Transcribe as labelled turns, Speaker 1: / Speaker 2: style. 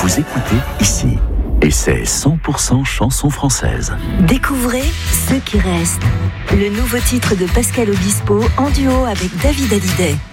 Speaker 1: Vous écoutez ici. Et c'est 100% chansons françaises.
Speaker 2: Découvrez Ceux qui restent. Le nouveau titre de Pascal Obispo en duo avec David Hallyday.